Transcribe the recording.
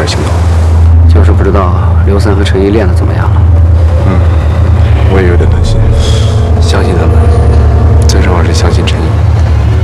行动。 就是不知道刘三和陈毅练的怎么样了。